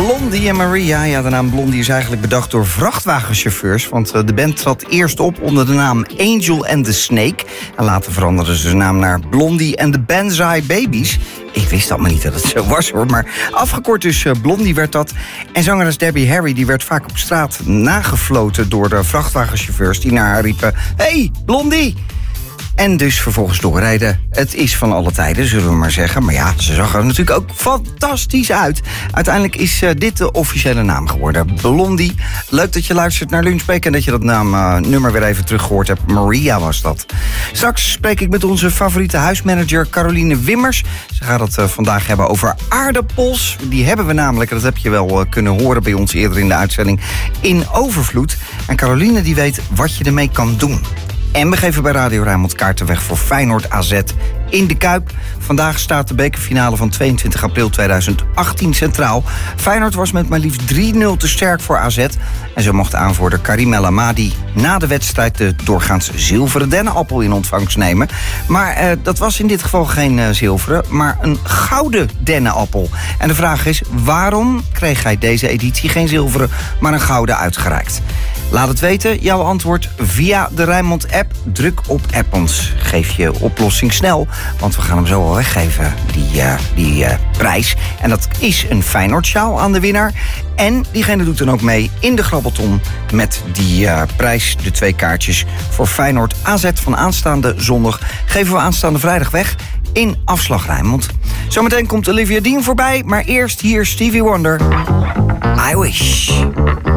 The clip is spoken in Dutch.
Blondie en Maria. Ja, de naam Blondie is eigenlijk bedacht door vrachtwagenchauffeurs. Want de band trad eerst op onder de naam Angel and the Snake. En later veranderden ze de naam naar Blondie and the Banzai Babies. Ik wist allemaal niet dat het zo was, hoor. Maar afgekort dus Blondie werd dat. En zangeres Debbie Harry die werd vaak op straat nagefloten door de vrachtwagenchauffeurs die naar haar riepen: hey, Blondie! En dus vervolgens doorrijden. Het is van alle tijden, zullen we maar zeggen. Maar ja, ze zag er natuurlijk ook fantastisch uit. Uiteindelijk is dit de officiële naam geworden. Blondie. Leuk dat je luistert naar Lunchbreak en dat je dat nummer weer even teruggehoord hebt. Maria was dat. Straks spreek ik met onze favoriete huismanager Caroline Wimmers. Ze gaat het vandaag hebben over aardappels. Die hebben we namelijk, dat heb je wel kunnen horen bij ons eerder in de uitzending, in overvloed. En Caroline die weet wat je ermee kan doen. En we geven bij Radio Rijnmond kaarten weg voor Feyenoord AZ in de Kuip. Vandaag staat de bekerfinale van 22 april 2018 centraal. Feyenoord was met maar liefst 3-0 te sterk voor AZ. En zo mocht aanvoerder Karim El Amadi na de wedstrijd de doorgaans zilveren dennenappel in ontvangst nemen. Maar dat was in dit geval geen zilveren, maar een gouden dennenappel. En de vraag is, waarom kreeg hij deze editie geen zilveren, maar een gouden uitgereikt? Laat het weten, jouw antwoord via de Rijnmond-app. Druk op app ons. Geef je oplossing snel, want we gaan hem zo al weggeven, die prijs. En dat is een Feyenoord-sjaal aan de winnaar. En diegene doet dan ook mee in de grabbelton met die prijs, de 2 kaartjes voor Feyenoord AZ van aanstaande zondag. Geven we aanstaande vrijdag weg in Afslag Rijnmond. Zometeen komt Olivia Dean voorbij, maar eerst hier Stevie Wonder. I Wish.